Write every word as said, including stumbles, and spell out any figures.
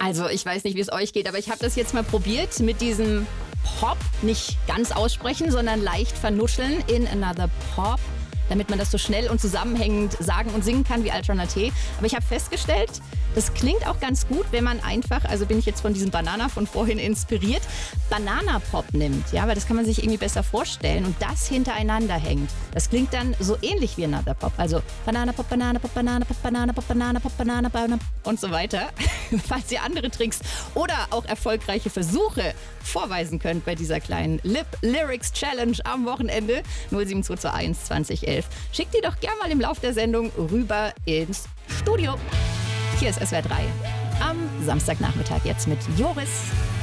Also ich weiß nicht, wie es euch geht, aber ich habe das jetzt mal probiert mit diesem Pop. Nicht ganz aussprechen, sondern leicht vernuscheln. In another Pop. Damit man das so schnell und zusammenhängend sagen und singen kann wie Alternate. Aber ich habe festgestellt, das klingt auch ganz gut, wenn man einfach, also bin ich jetzt von diesem Banana von vorhin inspiriert, Banana-Pop nimmt. Ja, weil das kann man sich irgendwie besser vorstellen und das hintereinander hängt. Das klingt dann so ähnlich wie Another Pop. Also Banana-Pop, Banana-Pop, Banana-Pop, Banana-Pop, Banana-Pop, Banana-Pop und so weiter. Falls ihr andere Tricks oder auch erfolgreiche Versuche vorweisen könnt bei dieser kleinen Lip Lyrics Challenge am Wochenende null sieben zwei zwei eins zwanzig elf. Schickt die doch gerne mal im Lauf der Sendung rüber ins Studio. Hier ist S W R drei am Samstagnachmittag jetzt mit Joris.